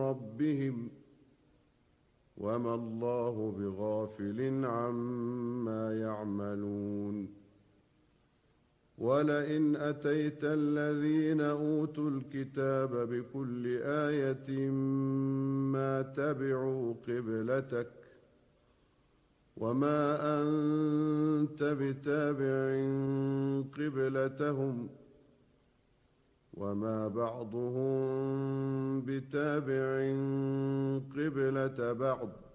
ربهم وما الله بغافل عما يعملون ولئن أتيت الذين أوتوا الكتاب بكل آية ما تبعوا قبلتك وما أنت بتابع قبلتهم وما بعضهم بتابع قبلة بعض